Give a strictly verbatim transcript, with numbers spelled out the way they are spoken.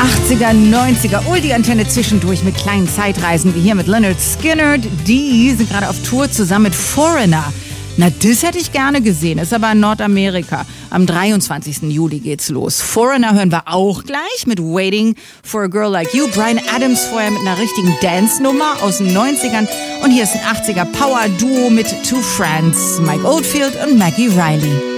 achtziger, neunziger, oh, die Antenne zwischendurch mit kleinen Zeitreisen wie hier mit Lynyrd Skynyrd. Die sind gerade auf Tour zusammen mit Foreigner. Na, das hätte ich gerne gesehen, ist aber in Nordamerika. Am dreiundzwanzigsten Juli geht's los. Foreigner hören wir auch gleich mit Waiting for a Girl Like You. Bryan Adams vorher mit einer richtigen Dance-Nummer aus den neunzigern. Und hier ist ein achtziger Power-Duo mit Two Friends, Mike Oldfield und Maggie Riley.